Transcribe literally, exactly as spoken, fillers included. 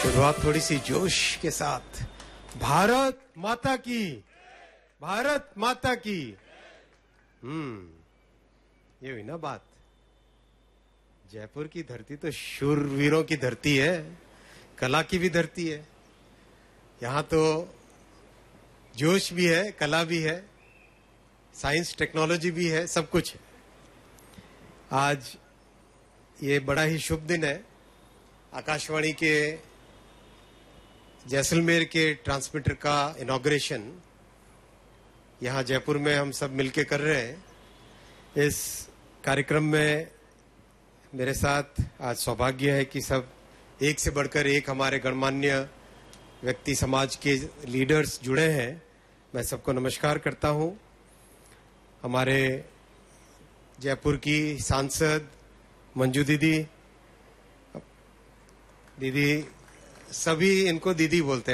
शुरुआत थोड़ी सी जोश के साथ। भारत माता की, भारत माता की। हम्म ये हुई ना बात। जयपुर की धरती तो शूरवीरों की धरती है, कला की भी धरती है। यहाँ तो जोश भी है, कला भी है, साइंस टेक्नोलॉजी भी है, सब कुछ है। आज ये बड़ा ही शुभ दिन है। आकाशवाणी के जैसलमेर के ट्रांसमीटर का इनॉग्रेशन यहाँ जयपुर में हम सब मिलके कर रहे हैं। इस कार्यक्रम में मेरे साथ आज सौभाग्य है कि सब एक से बढ़कर एक हमारे गणमान्य व्यक्ति, समाज के लीडर्स जुड़े हैं। मैं सबको नमस्कार करता हूं। हमारे जयपुर की सांसद मंजू दीदी, दीदी सभी इनको दीदी बोलते हैं।